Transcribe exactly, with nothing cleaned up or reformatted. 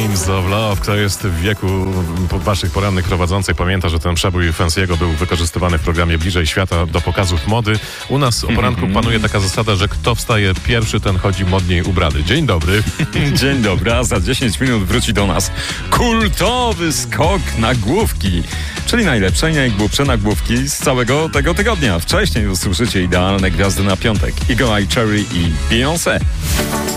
Games of Love. Kto jest w wieku waszych porannych prowadzących, pamięta, że ten przebój Fancy'ego był wykorzystywany w programie Bliżej Świata do pokazów mody. U nas o poranku panuje taka zasada, że kto wstaje pierwszy, ten chodzi modniej ubrany. Dzień dobry. Dzień dobry, a za dziesięć minut wróci do nas kultowy skok nagłówki, czyli najlepsze i najgłupsze nagłówki z całego tego tygodnia. Wcześniej usłyszycie idealne gwiazdy na piątek. Eagle Eye Cherry i Beyoncé.